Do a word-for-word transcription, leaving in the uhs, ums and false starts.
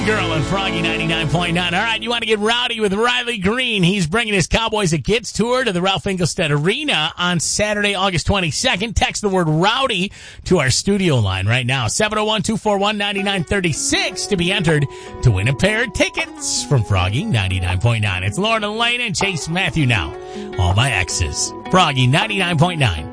Girl and Froggy ninety-nine point nine. All right, you want to get rowdy with Riley Green. He's bringing his Cowboys at Gits tour to the Ralph Engelstad Arena on Saturday, August twenty-second. Text the word rowdy to our studio line right now, seven oh one, two four one, nine nine three six, to be entered to win a pair of tickets from Froggy ninety-nine point nine. It's Lauren Elaine and Chase Matthew now. All my exes. Froggy ninety-nine point nine.